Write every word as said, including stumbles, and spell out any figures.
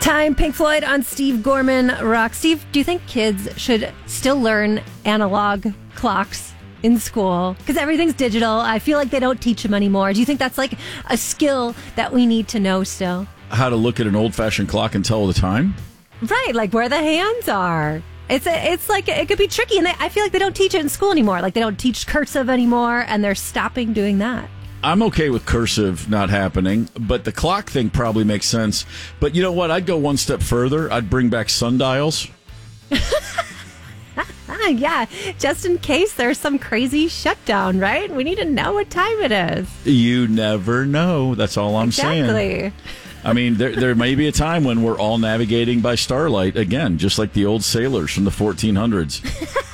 Time, Pink Floyd on Steve Gorman Rock. Steve, do you think kids should still learn analog clocks in school? Because everything's digital. I feel like they don't teach them anymore. Do you think that's like a skill that we need to know still? How to look at an old-fashioned clock and tell the time? Right, like where the hands are. It's a, it's like it could be tricky, and they, I feel like they don't teach it in school anymore. Like they don't teach cursive anymore, and they're stopping doing that. I'm okay with cursive not happening, but the clock thing probably makes sense. But you know what? I'd go one step further. I'd bring back sundials. ah, yeah, just in case there's some crazy shutdown, right? We need to know what time it is. You never know. That's all I'm exactly. saying. Exactly. I mean, there there may be a time when we're all navigating by starlight again, just like the old sailors from the fourteen hundreds.